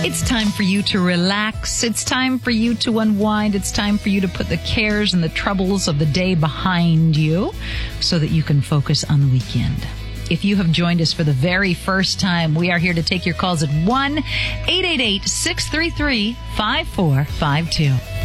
It's time for you to relax. It's time for you to unwind. It's time for you to put the cares and the troubles of the day behind you so that you can focus on the weekend. If you have joined us for the very first time, we are here to take your calls at 1-888-633-5452.